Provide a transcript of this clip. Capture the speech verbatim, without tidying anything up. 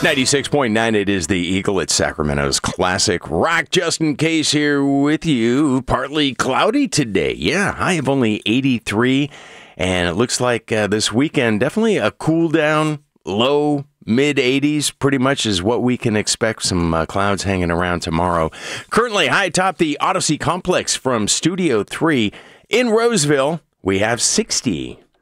ninety-six point nine, it is the Eagle at Sacramento's classic rock. Justin Case here with you. Partly cloudy today. Yeah, high of only eighty-three. And it looks like uh, this weekend, definitely a cool down, low, mid eighties, pretty much is what we can expect. Some uh, clouds hanging around tomorrow. Currently high atop the Odyssey Complex from Studio three in Roseville, we have sixty.